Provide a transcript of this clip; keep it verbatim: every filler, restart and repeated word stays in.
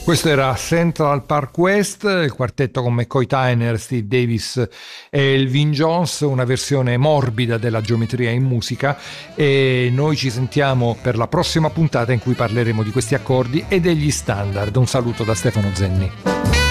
Questo era Central Park West, il quartetto con McCoy Tyner, Steve Davis e Elvin Jones, una versione morbida della geometria in musica, e noi ci sentiamo per la prossima puntata in cui parleremo di questi accordi e degli standard. Un saluto da Stefano Zenni.